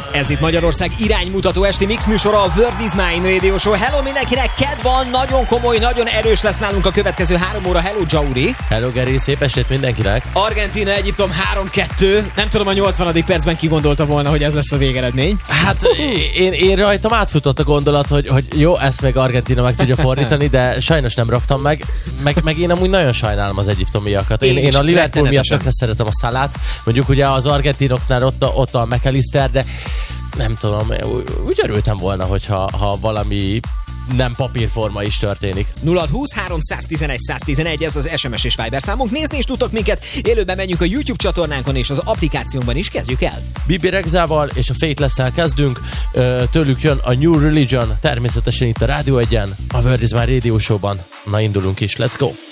Ez itt Magyarország iránymutató esti mix műsora, a World is Mine Radio Show. Hello mindenkinek, kedv van, nagyon komoly, nagyon erős lesz nálunk a következő 3 óra. Hello Jauri. Hello Geri, szép estét mindenkinek. Argentína, Egyiptom 3-2. Nem tudom, a 80. percben ki gondolta volna, hogy ez lesz a végeredmény. Hát én rajtam átfutott a gondolat, hogy jó, ezt még Argentína meg tudja fordítani, de sajnos nem raktam meg én amúgy nagyon sajnálom az egyiptomiakat. Én a Liverpool miatt tökre szeretem a Salát. Mondjuk ugye az argentinoknál ott a McAllister, de nem tudom, úgy örültem volna, hogyha valami nem papírforma is történik. 0-20 311 111, ez az SMS és Viber számunk. Nézni is tudtok minket, élőben menjünk a YouTube csatornánkon és az applikációnkban is, kezdjük el. Bibi Rexával és a Faithless-szel kezdünk, tőlük jön a New Religion, természetesen itt a Rádió 1-en, a World is Mine Radio Show-ban. Na indulunk is, let's go!